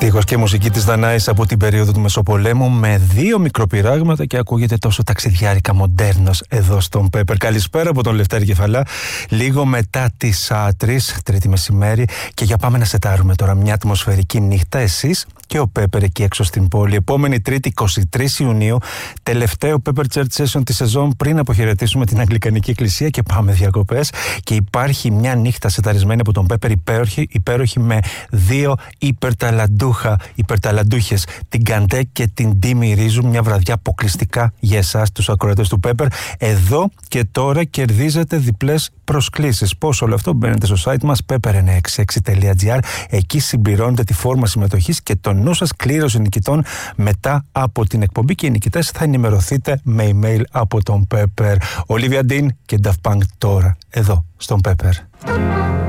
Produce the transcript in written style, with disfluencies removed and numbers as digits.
Στίχος και μουσική της Δανάης από την περίοδο του Μεσοπολέμου με δύο μικροπυράγματα και ακούγεται τόσο ταξιδιάρικα μοντέρνος εδώ στον Πέπερ. Καλησπέρα από τον Λευτέρη Κεφαλά, λίγο μετά τις 3, Τρίτη μεσημέρι, και για πάμε να σετάρουμε τώρα μια ατμοσφαιρική νύχτα, εσείς και ο Πέπερ εκεί έξω στην πόλη. Επόμενη Τρίτη 23 Ιουνίου, τελευταίο Pepper Church Session τη σεζόν πριν αποχαιρετήσουμε την Αγγλικανική Εκκλησία και πάμε διακοπές. Και υπάρχει μια νύχτα σεταρισμένη από τον Πέπερ υπέροχη με δύο υπερταλαντούχες, την Καντέ και την Ντίμη Ρίζου. Μια βραδιά αποκλειστικά για εσάς, τους ακροατές του Πέπερ. Εδώ και τώρα κερδίζετε διπλές προσκλήσεις. Πώς όλο αυτό? Μπαίνετε στο site μας pepper966.gr. Εκεί συμπληρώνετε τη φόρμα συμμετοχής και το νου σας κλήρωση νικητών μετά από την εκπομπή, και οι νικητές θα ενημερωθείτε με email από τον Πέπερ. Olivia Dean και Daft Punk τώρα εδώ στον Πέπερ.